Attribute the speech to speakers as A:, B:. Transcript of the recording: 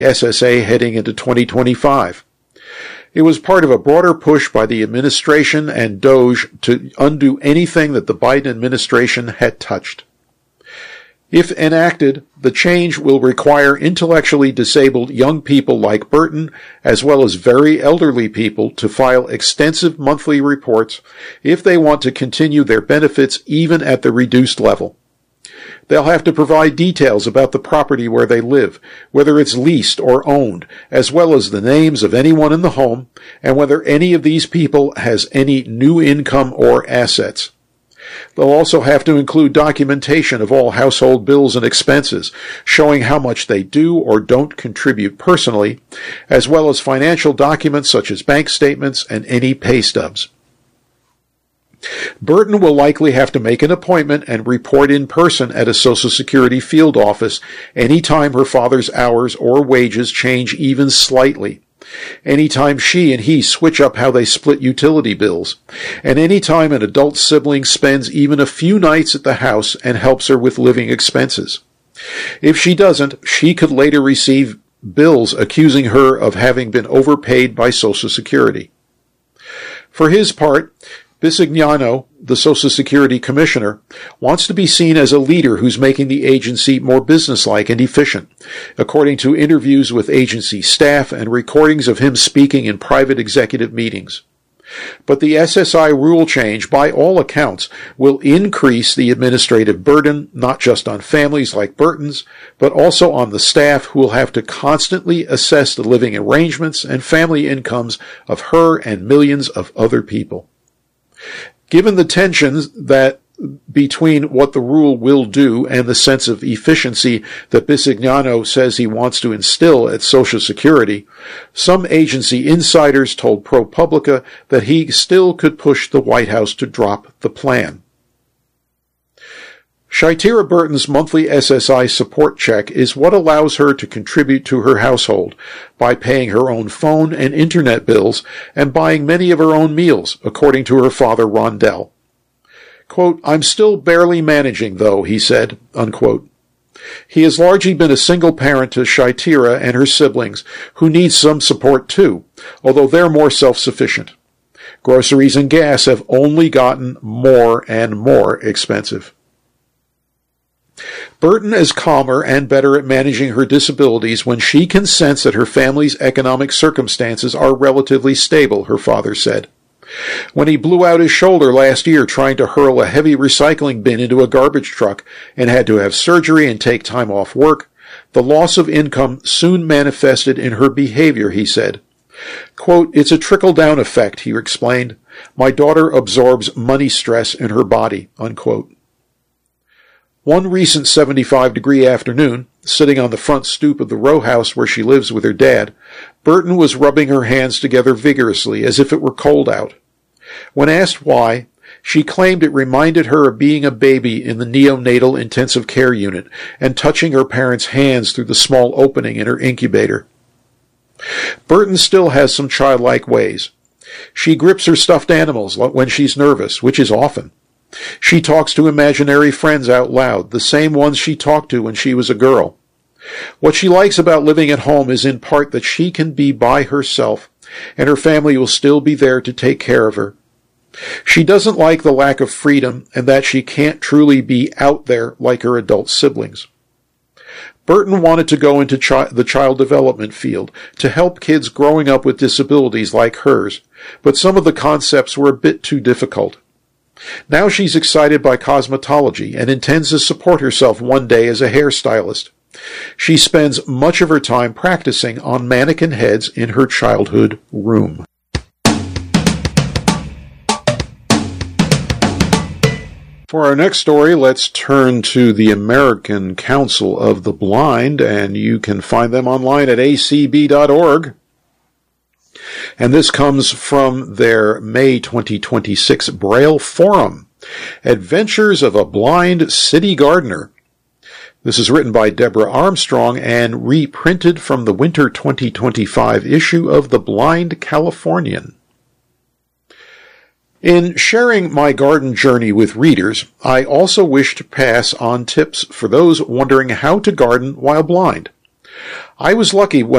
A: SSA heading into 2025. It was part of a broader push by the administration and DOJ to undo anything that the Biden administration had touched. If enacted, the change will require intellectually disabled young people like Burton, as well as very elderly people, to file extensive monthly reports if they want to continue their benefits even at the reduced level. They'll have to provide details about the property where they live, whether it's leased or owned, as well as the names of anyone in the home, and whether any of these people has any new income or assets. They'll also have to include documentation of all household bills and expenses, showing how much they do or don't contribute personally, as well as financial documents such as bank statements and any pay stubs. Burton will likely have to make an appointment and report in person at a Social Security field office anytime her father's hours or wages change even slightly, anytime she and he switch up how they split utility bills, and anytime an adult sibling spends even a few nights at the house and helps her with living expenses. If she doesn't, she could later receive bills accusing her of having been overpaid by Social Security. For his part, Bisignano, the Social Security Commissioner, wants to be seen as a leader who's making the agency more businesslike and efficient, according to interviews with agency staff and recordings of him speaking in private executive meetings. But the SSI rule change, by all accounts, will increase the administrative burden, not just on families like Burton's, but also on the staff who will have to constantly assess the living arrangements and family incomes of her and millions of other people. Given the tensions that between what the rule will do and the sense of efficiency that Bisignano says he wants to instill at Social Security, some agency insiders told ProPublica that he still could push the White House to drop the plan. Shaitira Burton's monthly SSI support check is what allows her to contribute to her household by paying her own phone and internet bills and buying many of her own meals, according to her father Rondell. Quote, "I'm still barely managing, though," he said, unquote. He has largely been a single parent to Shaitira and her siblings, who need some support too, although they're more self-sufficient. Groceries and gas have only gotten more and more expensive. Burton is calmer and better at managing her disabilities when she can sense that her family's economic circumstances are relatively stable, her father said. When he blew out his shoulder last year trying to hurl a heavy recycling bin into a garbage truck and had to have surgery and take time off work, the loss of income soon manifested in her behavior, he said. Quote, "It's a trickle-down effect," he explained. "My daughter absorbs money stress in her body," unquote. One recent 75-degree afternoon, sitting on the front stoop of the row house where she lives with her dad, Burton was rubbing her hands together vigorously as if it were cold out. When asked why, she claimed it reminded her of being a baby in the neonatal intensive care unit and touching her parents' hands through the small opening in her incubator. Burton still has some childlike ways. She grips her stuffed animals when she's nervous, which is often. She talks to imaginary friends out loud, the same ones she talked to when she was a girl. What she likes about living at home is in part that she can be by herself, and her family will still be there to take care of her. She doesn't like the lack of freedom and that she can't truly be out there like her adult siblings. Burton wanted to go into the child development field to help kids growing up with disabilities like hers, but some of the concepts were a bit too difficult. Now she's excited by cosmetology and intends to support herself one day as a hairstylist. She spends much of her time practicing on mannequin heads in her childhood room. For our next story, let's turn to the American Council of the Blind, and you can find them online at acb.org. And this comes from their May 2026 Braille Forum, Adventures of a Blind City Gardener. This is written by Deborah Armstrong and reprinted from the winter 2025 issue of The Blind Californian. In sharing my garden journey with readers, I also wish to pass on tips for those wondering how to garden while blind. I was lucky when